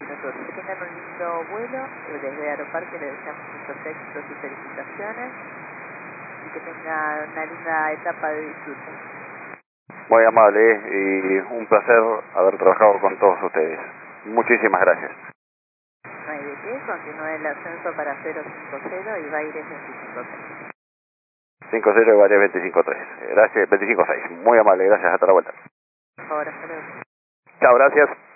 nosotros. Que tengan un lindo vuelo, desde Aeroparque les deseamos muchos éxitos y felicitaciones y que tengan una linda etapa de disfrute. Muy amable y un placer haber trabajado con todos ustedes. Muchísimas gracias. No hay de qué, continúe el ascenso para 050 y Baires 253. 50 y varias 25-3. Gracias, 25-6. Muy amable, gracias. Hasta la vuelta. Por favor, hasta luego. Chao, gracias.